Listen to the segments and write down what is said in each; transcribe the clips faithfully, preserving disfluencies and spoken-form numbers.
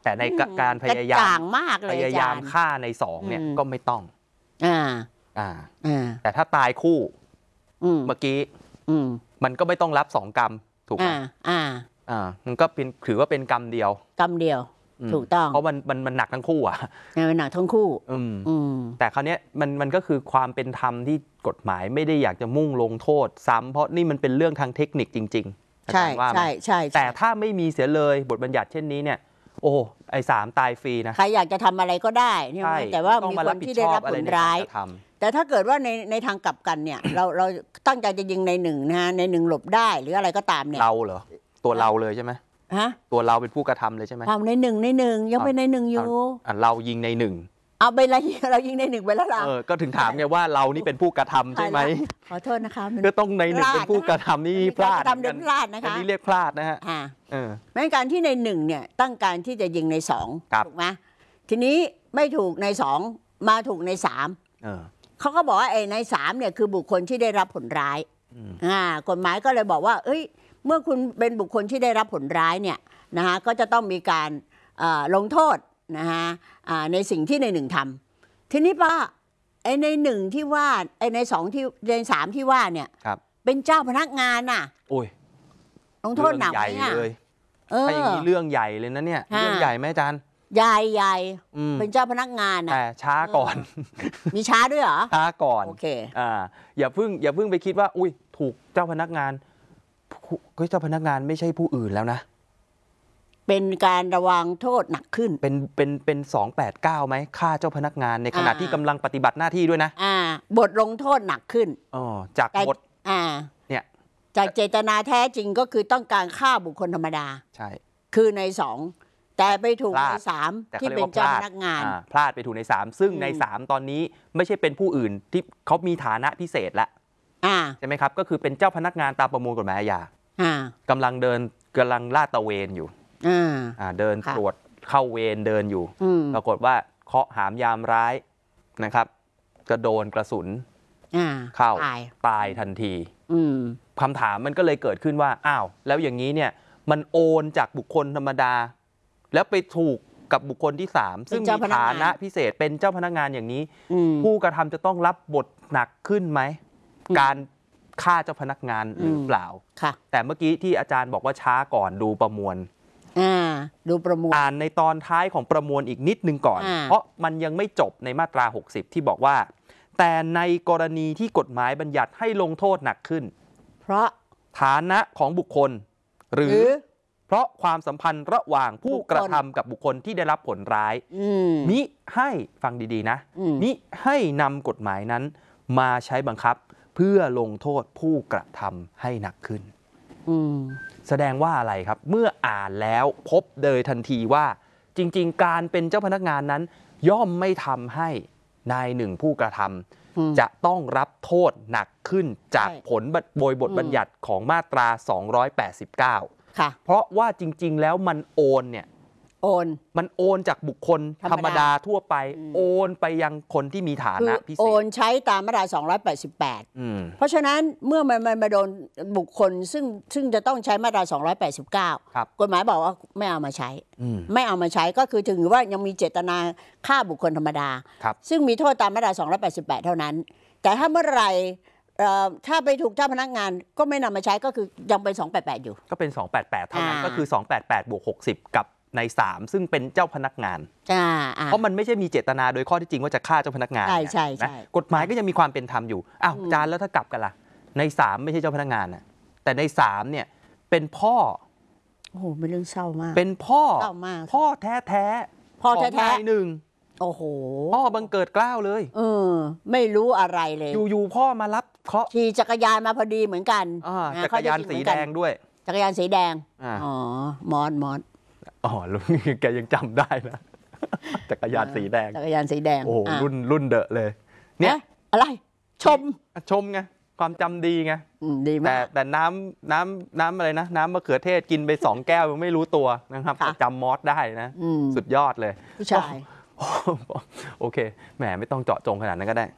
แต่ในการพยายามพยายามฆ่าในสองเนี่ยก็ไม่ต้องอ่าอ่าแต่ถ้าตายคู่เมื่อกี้มันก็ไม่ต้องรับสองกรรมถูกไหมอ่าอ่ามันก็เป็นถือว่าเป็นกรรมเดียวกรรมเดียวถูกต้องเพราะมันมันมันหนักทั้งคู่อ่ะมันหนักทั้งคู่อืมอืมแต่คราวนี้มันมันก็คือความเป็นธรรมที่กฎหมายไม่ได้อยากจะมุ่งลงโทษซ้ำเพราะนี่มันเป็นเรื่องทางเทคนิคจริงๆใช่ใช่ใช่แต่ถ้าไม่มีเสียเลยบทบัญญัติเช่นนี้เนี่ยโอ้ไอ้สามตายฟรีนะใครอยากจะทำอะไรก็ได้ใช่ไหมแต่ว่ามีคนที่ได้รับผลร้ายแต่ถ้าเกิดว่าในในทางกลับกันเนี่ยเราเราตั้งใจจะยิงในหนึ่งนะฮะในหนึ่งหลบได้หรืออะไรก็ตามเนี่ยเราเหรอตัวเราเลยใช่ไหมฮะตัวเราเป็นผู้กระทำเลยใช่ไหมทำในหนึ่งในหนึ่งยังเป็นในหนึ่งอยู่อ่ะเรายิงในหนึ่งเอาไปละเรายิงในหนึ่งไปแล้วเราเออก็ถึงถามไงว่าเรานี่เป็นผู้กระทำใช่ไหมขอโทษนะคะก็ต้องในหนึ่งเป็นผู้กระทำนี่พลาดทำเดินพลาดนะคะอันนี้เรียกพลาดนะฮะเออแม้การที่ในหนึ่งเนี่ยตั้งการที่จะยิงในสองถูกไหมทีนี้ไม่ถูกในสองมาถูกในสามเขาก็บอกว่าไอ้ในสามเนี่ยคือบุคคลที่ได้รับผลร้ายอ่ากฎหมายก็เลยบอกว่าเอ้ยเมื่อคุณเป็นบุคคลที่ได้รับผลร้ายเนี่ยนะฮะก็จะต้องมีการลงโทษนะฮะในสิ่งที่ในหนึ่งทำทีนี้ป้าไอ้ในหนึ่งที่ว่าไอ้ในสองที่ในสามที่ว่าเนี่ยเป็นเจ้าพนักงานน่ะโอ้ยลงโทษหนักไหมอ่ะถ้าอย่างนี้เรื่องใหญ่เลยนะเนี่ยเรื่องใหญ่ไหมอาจารย์ใหญ่ใหญ่เป็นเจ้าพนักงานแต่ช้าก่อนมีช้าด้วยเหรอช้าก่อนโอเคอ่าอย่าเพิ่งอย่าเพิ่งไปคิดว่าอุ้ยถูกเจ้าพนักงานก็เจ้าพนักงานไม่ใช่ผู้อื่นแล้วนะเป็นการระวังโทษหนักขึ้นเป็นเป็นเป็นสองแปดเก้าไหมฆ่าเจ้าพนักงานในขณะที่กำลังปฏิบัติหน้าที่ด้วยนะอ่าบทลงโทษหนักขึ้นอ๋อจากบทอ่าเนี่ยจากเจตนาแท้จริงก็คือต้องการฆ่าบุคคลธรรมดาใช่คือในสองแต่ไปถูกในสามที่เป็นเจ้าพนักงานพลาดไปถูกในสามซึ่งในสามตอนนี้ไม่ใช่เป็นผู้อื่นที่เขามีฐานะพิเศษแล้วใช่ไหมครับก็คือเป็นเจ้าพนักงานตามประมวลกฎหมายอาญากำลังเดินกำลังลาดตระเวนอยู่เดินตรวจเข้าเวรเดินอยู่ปรากฏว่าเคาะหามยามร้ายนะครับจะโดนกระสุนเข้าตายทันทีคำถามมันก็เลยเกิดขึ้นว่าอ้าวแล้วอย่างนี้เนี่ยมันโอนจากบุคคลธรรมดาแล้วไปถูกกับบุคคลที่สามซึ่งมีฐานะพิเศษเป็นเจ้าพนักงานอย่างนี้ผู้กระทำจะต้องรับบทหนักขึ้นไหมการฆ่าเจ้าพนักงานหรือเปล่าแต่เมื่อกี้ที่อาจารย์บอกว่าช้าก่อนดูประมวลดูประมวลอ่านในตอนท้ายของประมวลอีกนิดนึงก่อนเพราะมันยังไม่จบในมาตราหกสิบที่บอกว่าแต่ในกรณีที่กฎหมายบัญญัติให้ลงโทษหนักขึ้นเพราะฐานะของบุคคลหรือเพราะความสัมพันธ์ระหว่างผู้กระทำกับบุคคลที่ได้รับผลร้ายมิให้ฟังดีๆนะมิให้นำกฎหมายนั้นมาใช้บังคับเพื่อลงโทษผู้กระทำให้หนักขึ้นแสดงว่าอะไรครับเมื่ออ่านแล้วพบโดยทันทีว่าจริงๆการเป็นเจ้าพนักงานนั้นย่อมไม่ทำให้นายหนึ่งผู้กระทำจะต้องรับโทษหนักขึ้นจากผลโดยบทบัญญัติของมาตราสองร้อยแปดสิบเก้าเพราะว่าจริงๆแล้วมันโอนเนี่ยโอนมันโอนจากบุคคลธรรมดาทั่วไปโอนไปยังคนที่มีฐานะพิเศษโอนใช้ตามมาตราสองร้อยแปดสิบแปดเพราะฉะนั้นเมื่อมันมาโดนบุคคลซึ่งซึ่งจะต้องใช้มาตราสองร้อยแปดสิบเก้ากฎหมายบอกว่าไม่เอามาใช้ไม่เอามาใช้ก็คือถือว่ายังมีเจตนาฆ่าบุคคลธรรมดาซึ่งมีโทษตามมาตราสองร้อยแปดสิบแปดเท่านั้นแต่ถ้าเมื่อไหร่ถ้าไปถูกเจ้าพนักงานก็ไม่นำมาใช้ก็คือยังเป็นสองแปดแปดอยู่ก็เป็นสองแปดแปดเท่านั้นก็คือสองแปดแปดบวกหกสิบกับในสามซึ่งเป็นเจ้าพนักงานเพราะมันไม่ใช่มีเจตนาโดยข้อที่จริงว่าจะฆ่าเจ้าพนักงานใช่ใช่ใช่กฎหมายก็ยังมีความเป็นธรรมอยู่อ้าวอาจารย์แล้วถ้ากลับกันล่ะในสามไม่ใช่เจ้าพนักงานนะแต่ในสามเนี่ยเป็นพ่อโอ้โหเป็นเรื่องเศร้ามากเป็นพ่อพ่อแท้แท้พ่อแท้แท้หนึ่งโอ้โหพ่อบังเกิดเกล้าเลยเออไม่รู้อะไรเลยอยู่ๆพ่อมารับเคาะขี่จักรยานมาพอดีเหมือนกันจักรยานสีแดงด้วยจักรยานสีแดงอ๋อมอสมอสอ๋อลุงแกยังจำได้นะจักรยานสีแดงจักรยานสีแดงโอ้รุ่นรุ่นเดอะเลยเนี่ยอะไรชมชมไงความจำดีไงดีมากแต่แต่น้ำน้ำน้ำอะไรนะน้ำมะเขือเทศกินไปสองแก้วยังไม่รู้ตัวนะครับจำมอสได้นะสุดยอดเลยผู้ชายโอเคแหมไม่ต้องเจาะจงขนาดนั้นก็ได้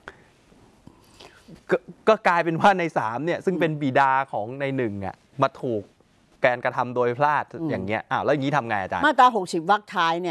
ก็กลายเป็นว่าในสามเนี่ยซึ่งเป็นบิดาของในหนึ่งอ่ะมาถูกการกระทำโดยพลาดอย่างเงี้ยอ้าวแล้วอย่างนี้ทำไงอาจารย์มาตราหกสิบวรรคท้ายเนี่